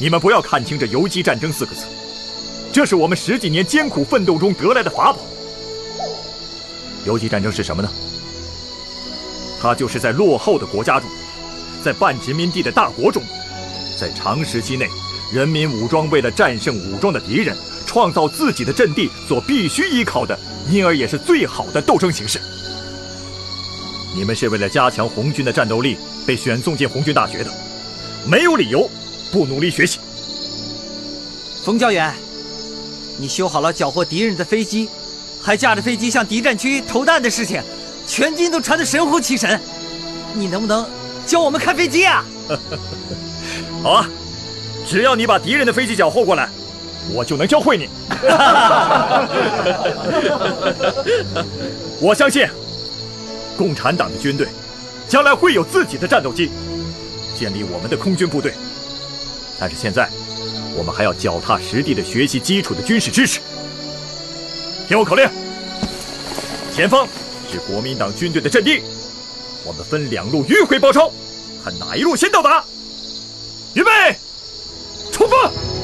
你们不要看清这游击战争4个字，这是我们10几年艰苦奋斗中得来的法宝。游击战争是什么呢？它就是在落后的国家中，在半殖民地的大国中，在长时期内，人民武装为了战胜武装的敌人，创造自己的阵地所必须依靠的，因而也是最好的斗争形式。你们是为了加强红军的战斗力被选送进红军大学的，没有理由不努力学习。 冯教员，你修好了缴获敌人的飞机，还驾着飞机向敌占区投弹的事情，全军都传得神乎其神。你能不能教我们开飞机啊？ 好啊，只要你把敌人的飞机缴获过来，我就能教会你。我相信共产党的军队将来会有自己的战斗机，建立我们的空军部队。但是现在我们还要脚踏实地地学习基础的军事知识。听我口令，前方是国民党军队的阵地，我们分2路迂回包抄，看哪一路先到达。预备，出发！